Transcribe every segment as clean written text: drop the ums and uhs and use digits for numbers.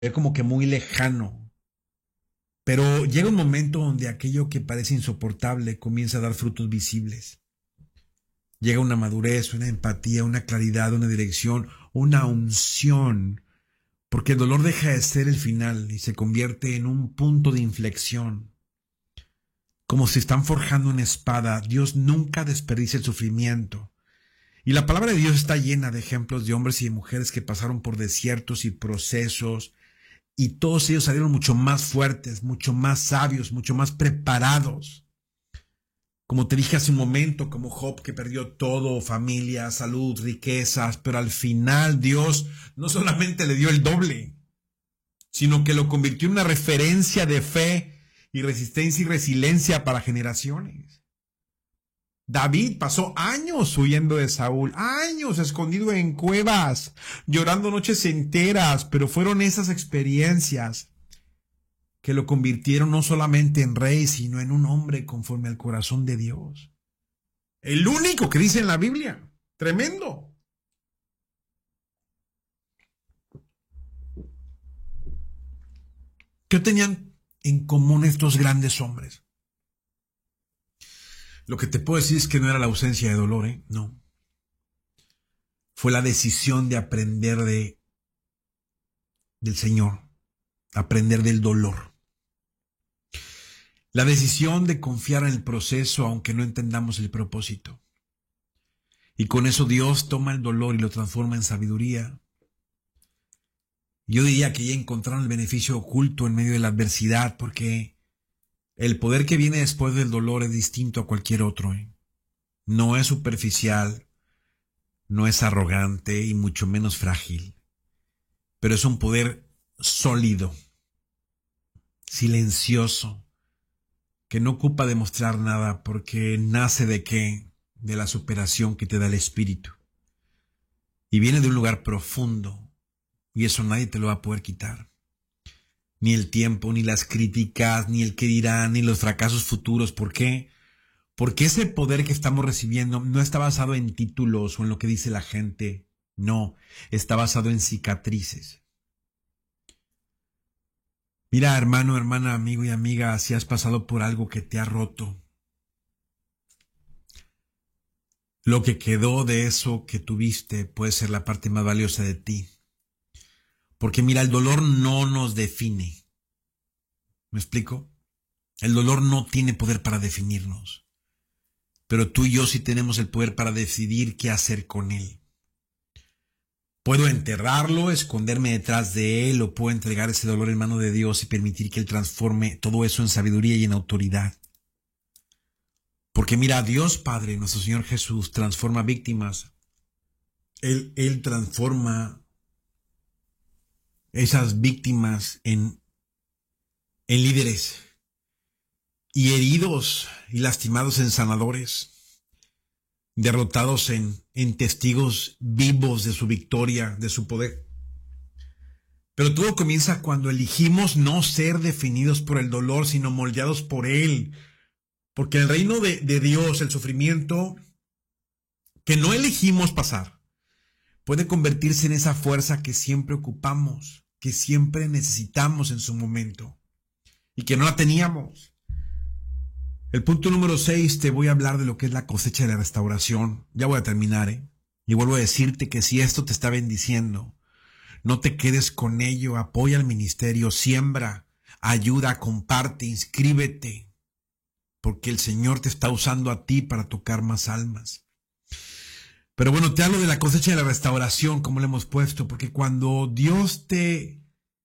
ve como que muy lejano. Pero llega un momento donde aquello que parece insoportable comienza a dar frutos visibles. Llega una madurez, una empatía, una claridad, una dirección, una unción, porque el dolor deja de ser el final y se convierte en un punto de inflexión. Como si están forjando una espada, Dios nunca desperdicia el sufrimiento. Y la palabra de Dios está llena de ejemplos de hombres y de mujeres que pasaron por desiertos y procesos, y todos ellos salieron mucho más fuertes, mucho más sabios, mucho más preparados. Como te dije hace un momento, como Job, que perdió todo, familia, salud, riquezas, pero al final Dios no solamente le dio el doble, sino que lo convirtió en una referencia de fe y resistencia y resiliencia para generaciones. David pasó años huyendo de Saúl, años escondido en cuevas, llorando noches enteras, pero fueron esas experiencias que lo convirtieron no solamente en rey, sino en un hombre conforme al corazón de Dios. El único que dice en la Biblia. Tremendo. ¿Qué tenían en común estos grandes hombres? Lo que te puedo decir es que no era la ausencia de dolor, ¿eh? No. Fue la decisión de aprender del Señor, aprender del dolor. La decisión de confiar en el proceso aunque no entendamos el propósito. Y con eso Dios toma el dolor y lo transforma en sabiduría. Yo diría que ya encontraron el beneficio oculto en medio de la adversidad, porque el poder que viene después del dolor es distinto a cualquier otro. No es superficial, no es arrogante y mucho menos frágil, pero es un poder sólido, silencioso, que no ocupa demostrar nada porque nace ¿de qué? De la superación que te da el Espíritu. Y viene de un lugar profundo, y eso nadie te lo va a poder quitar. Ni el tiempo, ni las críticas, ni el qué dirán, ni los fracasos futuros. ¿Por qué? Porque ese poder que estamos recibiendo no está basado en títulos o en lo que dice la gente. No, está basado en cicatrices. Mira, hermano, hermana, amigo y amiga, si has pasado por algo que te ha roto, lo que quedó de eso que tuviste puede ser la parte más valiosa de ti. Porque mira, el dolor no nos define. ¿Me explico? El dolor no tiene poder para definirnos. Pero tú y yo sí tenemos el poder para decidir qué hacer con él. Puedo enterrarlo, esconderme detrás de él, o puedo entregar ese dolor en mano de Dios y permitir que él transforme todo eso en sabiduría y en autoridad. Porque mira, Dios Padre, nuestro Señor Jesús, transforma víctimas. Él transforma esas víctimas en líderes, y heridos y lastimados en sanadores, derrotados en testigos vivos de su victoria, de su poder. Pero todo comienza cuando elegimos no ser definidos por el dolor, sino moldeados por él. Porque en el reino de Dios, el sufrimiento que no elegimos pasar puede convertirse en esa fuerza que siempre ocupamos, que siempre necesitamos en su momento y que no la teníamos. El punto número 6, te voy a hablar de lo que es la cosecha de la restauración. Ya voy a terminar, Y vuelvo a decirte que si esto te está bendiciendo, no te quedes con ello. Apoya al ministerio, siembra, ayuda, comparte, inscríbete, porque el Señor te está usando a ti para tocar más almas. Pero bueno, te hablo de la cosecha de la restauración, como le hemos puesto, porque cuando Dios te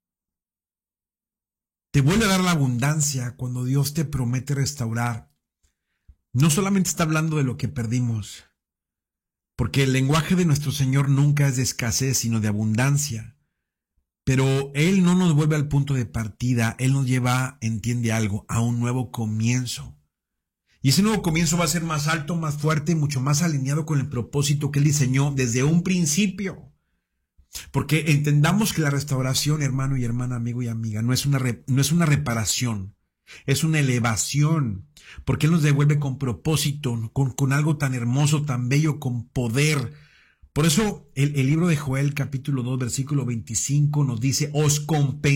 vuelve a dar la abundancia, cuando Dios te promete restaurar, no solamente está hablando de lo que perdimos, porque el lenguaje de nuestro Señor nunca es de escasez, sino de abundancia. Pero Él no nos vuelve al punto de partida, Él nos lleva, entiende algo, a un nuevo comienzo. Y ese nuevo comienzo va a ser más alto, más fuerte, mucho más alineado con el propósito que Él diseñó desde un principio. Porque entendamos que la restauración, hermano y hermana, amigo y amiga, no es una reparación, es una elevación. Porque Él nos devuelve con propósito, con algo tan hermoso, tan bello, con poder. Por eso el libro de Joel capítulo 2 versículo 25 nos dice, os